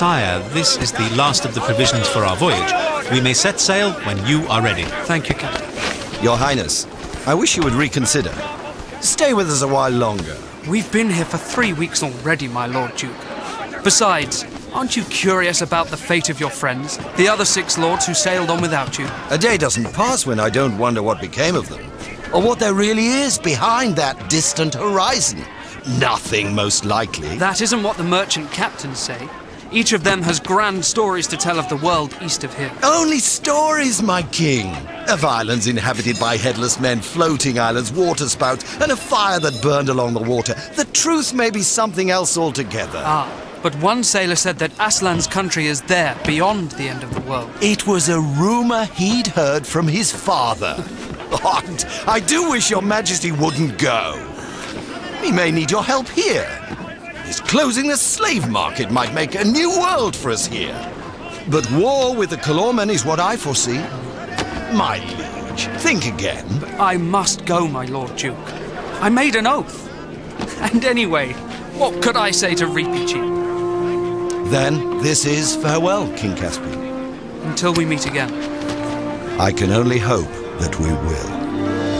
Sire, this is the last of the provisions for our voyage. We may set sail when you are ready. Thank you, Captain. Your Highness, I wish you would reconsider. Stay with us a while longer. We've been here for 3 weeks already, my Lord Duke. Besides, aren't you curious about the fate of your friends, the other 6 lords who sailed on without you? A day doesn't pass when I don't wonder what became of them, or what there really is behind that distant horizon. Nothing, most likely. That isn't what the merchant captains say. Each of them has grand stories to tell of the world east of here. Only stories, my king. Of islands inhabited by headless men, floating islands, waterspouts, and a fire that burned along the water. The truth may be something else altogether. But one sailor said that Aslan's country is there, beyond the end of the world. It was a rumor he'd heard from his father. I do wish your majesty wouldn't go. He may need your help here. His closing the slave market might make a new world for us here. But war with the Calormen is what I foresee. My liege, think again. But I must go, my Lord Duke. I made an oath. And anyway, what could I say to Reepicheep? Then this is farewell, King Caspian. Until we meet again. I can only hope that we will.